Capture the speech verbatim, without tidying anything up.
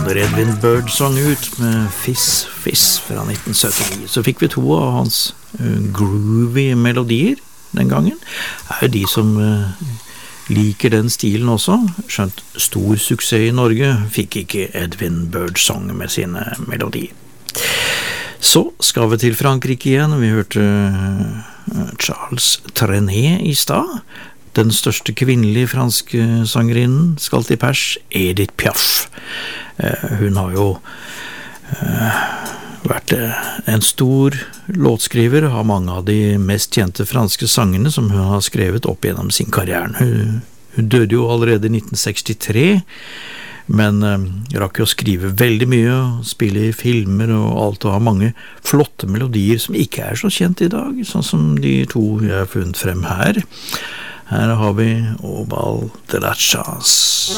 trønder Edvin Birdsong ut med Fiss Fiss fra nitten syttini. Så fikk vi to av hans uh, groovy melodier den gangen. Det er jo de som uh, liker den stilen også. Skjønt stor suksess i Norge fikk ikke Edvin Birdsong med sine melodier. Så skal vi til Frankrike igjen. Vi hørte uh, Charles Trenet i stad. Den største kvinnelige franske sangerinnen skal til pers, Edith Piaf. Eh, hun har jo eh, vært eh, en stor låtskriver, har mange av de mest kjente franske sangene som hun har skrevet opp gjennom sin karriere. Hun, hun døde jo allerede i nitten sekstitre, men eh, rakk jo å skrive veldig mye, spille i filmer og alt, og har mange flotte melodier som ikke er så kjent i dag, sånn som de to jeg har funnet frem her. Her har vi Obal de la Chance.